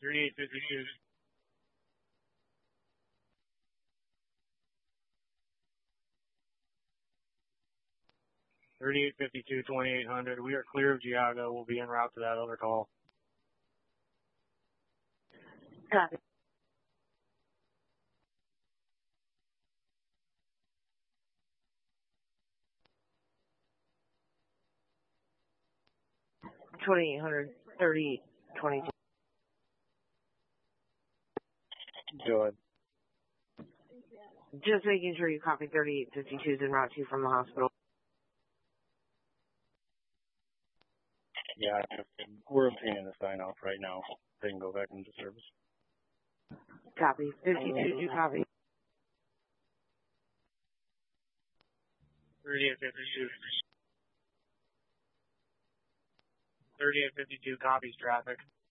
3852. 3852, 2800. We are clear of Giago. We'll be en route to that other call. Copy. $2,800, 3022. Go ahead. Just making sure you copy 3852 is en route to you from the hospital. Yeah, we're obtaining the sign off right now. They can go back into service. Copy. 52, copy. 3852. 3852 copies traffic.